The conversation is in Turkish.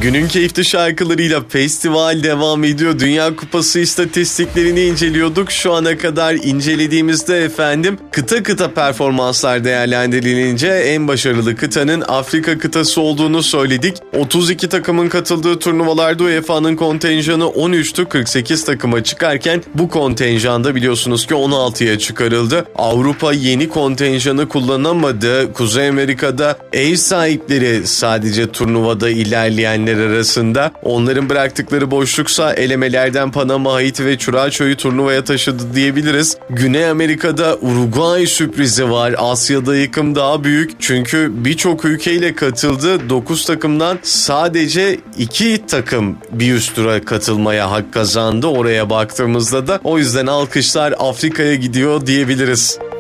Günün keyifli şarkılarıyla festival devam ediyor. Dünya Kupası istatistiklerini inceliyorduk. Şu ana kadar incelediğimizde efendim kıta kıta performanslar değerlendirilince en başarılı kıtanın Afrika kıtası olduğunu söyledik. 32 takımın katıldığı turnuvalarda UEFA'nın kontenjanı 13'tü, 48 takıma çıkarken bu kontenjanda biliyorsunuz ki 16'ya çıkarıldı. Avrupa yeni kontenjanı kullanamadı. Kuzey Amerika'da ev sahipleri sadece turnuvada ilerleyenler arasında. Onların bıraktıkları boşluksa elemelerden Panama, Haiti ve Çuraço'yu turnuvaya taşıdı diyebiliriz. Güney Amerika'da Uruguay sürprizi var. Asya'da yıkım daha büyük. Çünkü birçok ülkeyle katıldı. 9 takımdan sadece 2 takım bir üst tura katılmaya hak kazandı. Oraya baktığımızda da o yüzden alkışlar Afrika'ya gidiyor diyebiliriz.